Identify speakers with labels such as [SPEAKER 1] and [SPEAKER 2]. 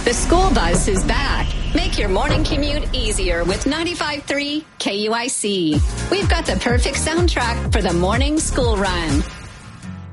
[SPEAKER 1] The school bus is back. Make your morning commute easier with 95.3 KUIC. We've got the perfect soundtrack for the morning school run.